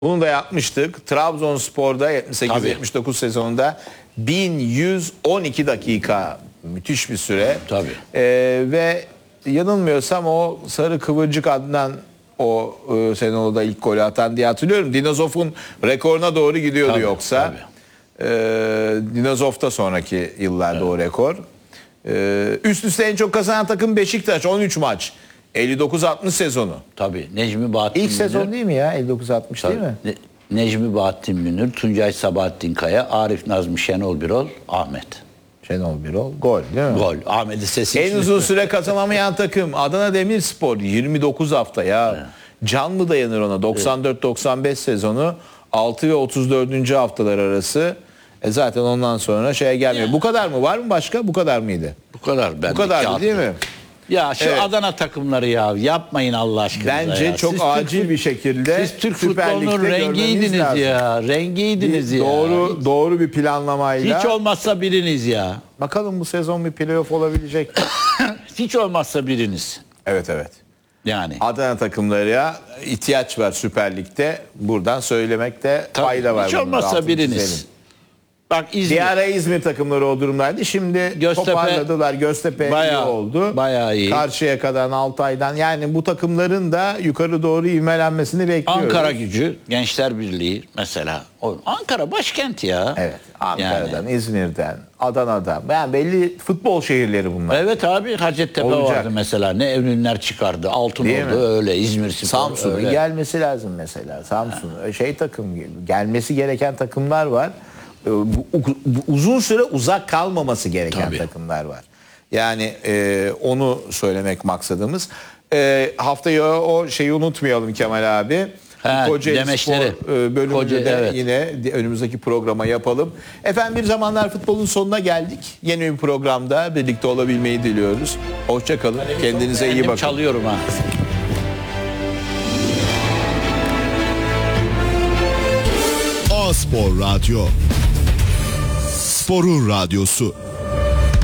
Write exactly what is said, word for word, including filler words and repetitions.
Bunu da yapmıştık. Trabzonspor'da yetmiş sekiz yetmiş dokuz sezonunda bin yüz on iki dakika, müthiş bir süre. Tabii. Ee, ve yanılmıyorsam o Sarı Kıvırcık adından o e, Senola'da ilk golü atan diye hatırlıyorum. Dinozov'un rekoruna doğru gidiyordu Tabii, yoksa. tabii. Ee, Dinozov'da sonraki yıllarda evet. o rekor. Ee, üst üste en çok kazanan takım Beşiktaş, on üç maç. elli dokuz altmış sezonu. Tabii. Necmi Bahattin İlk Münir. sezon değil mi ya? elli dokuz altmış değil mi? Ne, Necmi Bahattin Münir, Tuncay Sabahattin Kaya, Arif Nazmi Şenol Birol, Ahmet. Şenol Birol. Gol değil mi? Gol. Ahmet'i sesi. En uzun süre kazanamayan takım Adana Demirspor, yirmi dokuz hafta ya. Evet. Can mı dayanır ona? doksan dört doksan beş sezonu, altı ve otuz dördüncü haftalar arası. E zaten ondan sonra şeye gelmiyor. Yani. Bu kadar mı? Var mı başka? Bu kadar mıydı? Bu kadar. Bu kadardı değil mi? Ya şu evet. Adana takımları ya yapmayın Allah aşkına. Bence ya. çok siz acil Türk, bir şekilde siz Türk futbolunun rengiydiniz ya. Rengiydiniz ya. Doğru hiç, doğru bir planlamayla. Hiç olmazsa biriniz ya. Bakalım bu sezon bir playoff olabilecek. Hiç olmazsa biriniz. Evet evet. Yani Adana takımlarına ihtiyaç var Süper Lig'de. Buradan söylemekte tabii, fayda var. Hiç olmazsa biriniz. Çizelim. Bak İzmir. Bir ara İzmir takımları o durumdaydı. Şimdi Göztepe, toparladılar. Göztepe bayağı, iyi oldu. Bayağı iyi. Karşıyaka'dan, Altay'dan. Yani bu takımların da yukarı doğru ivmelenmesini bekliyoruz. Ankara Gücü, Gençler Birliği mesela. Ankara başkent ya. Evet. Ankara'dan, yani. İzmir'den, Adana'dan. Yani belli futbol şehirleri bunlar. Evet abi. Hacettepe olacak. Vardı mesela. Ne ünlüler çıkardı. Altın değil oldu mi? Öyle. İzmir Spor Samsun'un öyle. gelmesi lazım mesela. Samsun şey takım gibi. Gelmesi gereken takımlar var. Bu, bu, uzun süre uzak kalmaması gereken Tabii. takımlar var. Yani e, onu söylemek maksadımız. E, haftaya o şeyi unutmayalım Kemal abi. Ha, Kocaeli demeçleri. Spor e, bölümünde Kocaeli, de evet. yine önümüzdeki programa yapalım. Efendim bir zamanlar futbolun sonuna geldik. Yeni bir programda birlikte olabilmeyi diliyoruz. Hoşça kalın. Kendinize iyi bakın. Çalıyorum ha. A Spor Radyo. Sporun radyosu.